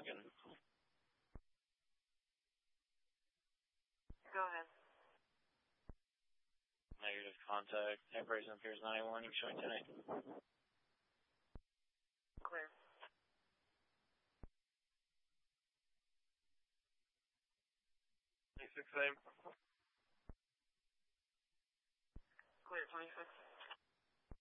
Lincoln. Go ahead. Negative contact. Temperature appears 91. You're showing 10-8. Clear. Same. Clear, 26.